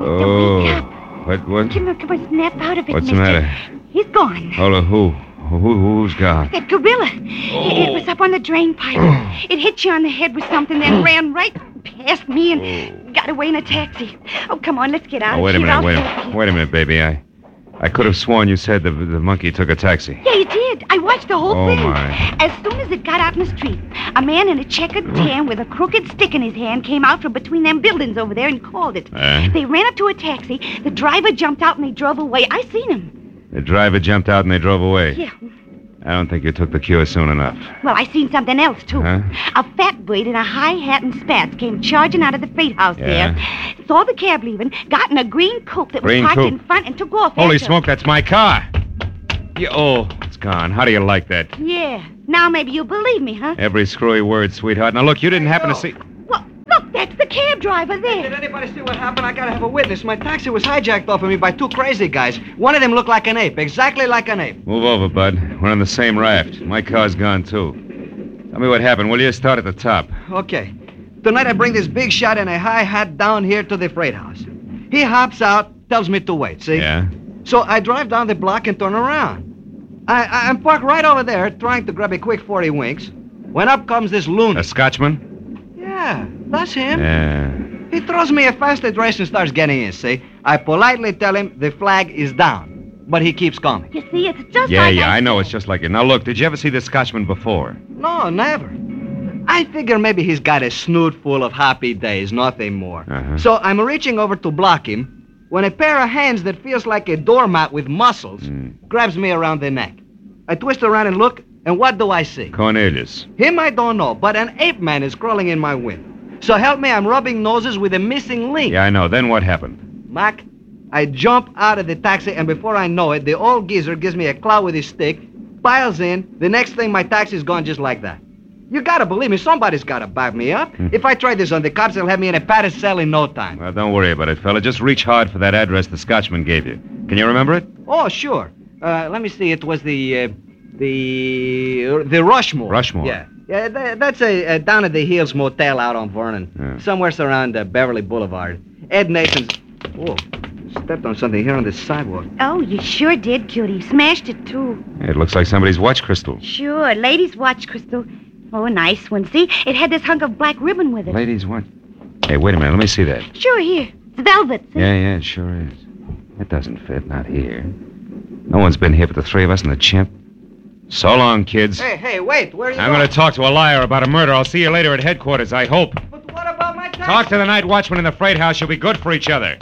Oh. Wake up. What? Jim, look, snap out of it, What's the mister. matter? He's gone. Hold on, who? Who's gone? That gorilla. It was up on the drain pipe. It hit you on the head with something, then ran right past me and got away in a taxi. Oh, come on, let's get out Oh, of wait a here. minute, wait a minute, baby. I could have sworn you said the monkey took a taxi. Yeah, you did. I watched the whole Oh, thing. my. As soon as it got out in the street, a man in a checkered tan with a crooked stick in his hand came out from between them buildings over there and called it. They ran up to a taxi. The driver jumped out and they drove away. I seen him. The driver jumped out and they drove away. Yeah. I don't think you took the cure soon enough. Well, I seen something else, too. Huh? A fat bird in a high hat and spats came charging out of the freight house Yeah. there, saw the cab leaving, got in a green coupe that was Green parked coupe. in front, and took off. Holy after. smoke, that's my car. It's gone. How do you like that? Yeah. Now maybe you'll believe me, huh? Every screwy word, sweetheart. Now, look, you didn't happen to see... Well, look, that's the cab driver Did there. anybody see what happened? I gotta have a witness. My taxi was hijacked off of me by two crazy guys. One of them looked like an ape, exactly like an ape. Move over, bud. We're on the same raft. My car's gone, too. Tell me what happened, will you? Start at the top. Okay. Tonight I bring this big shot in a high hat down here to the freight house. He hops out, tells me to wait, see? Yeah? So I drive down the block and turn around. I'm parked right over there, trying to grab a quick 40 winks, when up comes this loon. A Scotchman? Yeah, that's him. Yeah. He throws me a fast address and starts getting in, see? I politely tell him the flag is down, but he keeps coming. You see, it's just Yeah, like I know. It's just like it. Now, look, did you ever see this Scotchman before? No, never. I figure maybe he's got a snoot full of happy days, nothing more. Uh-huh. So I'm reaching over to block him when a pair of hands that feels like a doormat with muscles grabs me around the neck. I twist around and look, and what do I see? Cornelius. Him I don't know, but an ape man is crawling in my window. So help me, I'm rubbing noses with a missing link. Yeah, I know. Then what happened? Mac, I jump out of the taxi, and before I know it, the old geezer gives me a clout with his stick, piles in. The next thing, my taxi's gone just like that. You gotta believe me, somebody's gotta back me up. If I try this on the cops, they'll have me in a padded cell in no time. Well, don't worry about it, fella. Just reach hard for that address the Scotchman gave you. Can you remember it? Oh, sure. Let me see. It was the Rushmore. Rushmore? Yeah. Yeah, that's a down at the Hills Motel out on Vernon. Yeah. Somewhere around Beverly Boulevard. Ed Nathan's... Oh, stepped on something here on the sidewalk. Oh, you sure did, Judy. Smashed it, too. It looks like somebody's watch crystal. Sure, ladies' watch crystal. Oh, nice one. See, it had this hunk of black ribbon with it. Ladies, what? Hey, wait a minute. Let me see that. Sure, here. It's velvet. See? Yeah, it sure is. It doesn't fit. Not here. No one's been here but the three of us and the chimp. So long, kids. Hey, wait. Where are you I'm going? going to talk to a liar about a murder. I'll see you later at headquarters, I hope. But what about my taxi? Talk to the night watchman in the freight house. You'll be good for each other.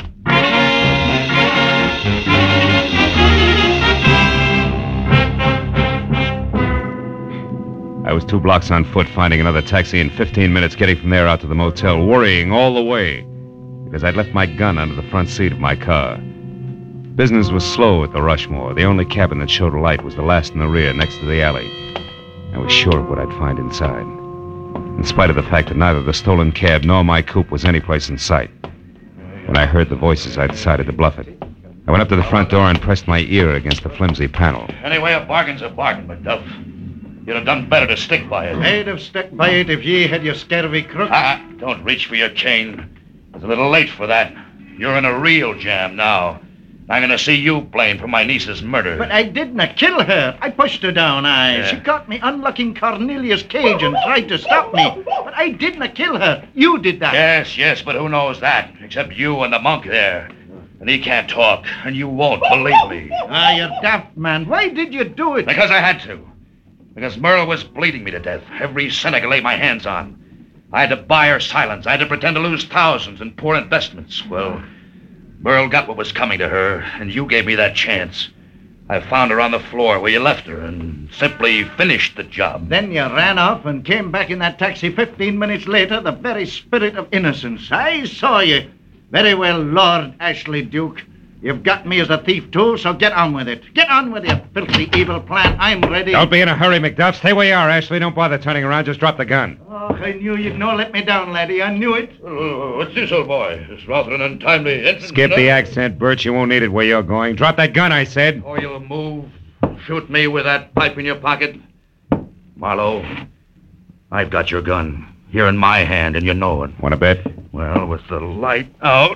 I was 2 blocks on foot, finding another taxi in 15 minutes, getting from there out to the motel, worrying all the way, because I'd left my gun under the front seat of my car. Business was slow at the Rushmore. The only cabin that showed a light was the last in the rear, next to the alley. I was sure of what I'd find inside, in spite of the fact that neither the stolen cab nor my coupe was anyplace in sight. When I heard the voices, I decided to bluff it. I went up to the front door and pressed my ear against the flimsy panel. Anyway, a bargain's a bargain, McDuff. You'd have done better to stick by it. I'd have stuck by it if ye had your scurvy crook. Don't reach for your chain. It's a little late for that. You're in a real jam now. I'm going to see you blamed for my niece's murder. But I didn't kill her. I pushed her down, Yeah. She caught me unlocking Cornelius' cage and tried to stop me. But I didn't kill her. You did that. Yes, but who knows that? Except you and the monk there. And he can't talk, and you won't believe me. You're daft, man. Why did you do it? Because I had to. Because Merle was bleeding me to death. Every cent I could lay my hands on. I had to buy her silence. I had to pretend to lose thousands in poor investments. Well, Merle got what was coming to her, and you gave me that chance. I found her on the floor where you left her and simply finished the job. Then you ran off and came back in that taxi 15 minutes later, the very spirit of innocence. I saw you. Very well, Lord Ashley Duke. You've got me as a thief, too, so get on with it. Get on with your filthy, evil plan. I'm ready. Don't be in a hurry, McDuff. Stay where you are, Ashley. Don't bother turning around. Just drop the gun. Oh, I knew you'd no let me down, laddie. I knew it. What's this, old boy? It's rather an untimely entrance. Skip the accent, Bert. You won't need it where you're going. Drop that gun, I said. Or you'll move. Shoot me with that pipe in your pocket. Marlowe, I've got your gun. Here in my hand, and you know it. Want to bet? Well, with the light out,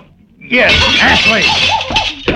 Yes, Ashley.